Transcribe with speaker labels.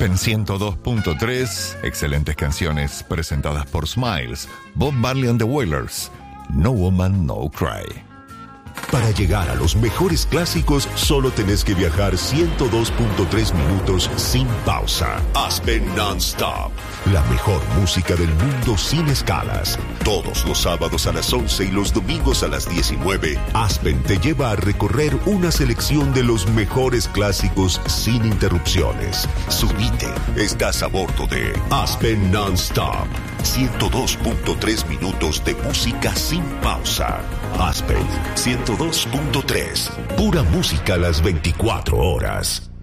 Speaker 1: Aspen 102.3, excelentes canciones presentadas por Smiles, Bob Marley and the Wailers, No Woman, No Cry.
Speaker 2: Para llegar a los mejores clásicos, solo tenés que viajar 102.3 minutos sin pausa. Aspen Non-Stop. La mejor música del mundo sin escalas. Todos los sábados a las 11 y los domingos a las 19, Aspen te lleva a recorrer una selección de los mejores clásicos sin interrupciones. Subite, estás a bordo de Aspen Non-Stop. 102.3 minutos de música sin pausa. Aspen 102.3. Pura música a las 24 horas.